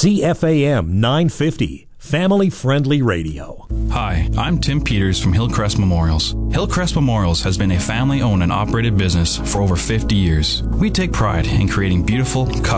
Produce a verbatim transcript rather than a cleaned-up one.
C F A M nine fifty, family-friendly radio. Hi, I'm Tim Peters from Hillcrest Memorials. Hillcrest Memorials has been a family-owned and operated business for over fifty years. We take pride in creating beautiful, custom